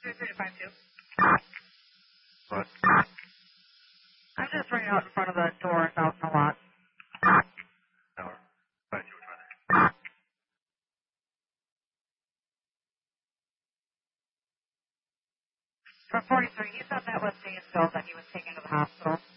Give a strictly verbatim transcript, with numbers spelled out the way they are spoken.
two three to five two. What? I'm just right out in front of the door out in the lot. Tower. Five two, which weather? For forty-three, he said that was Zanesville that he was taken to the hospital.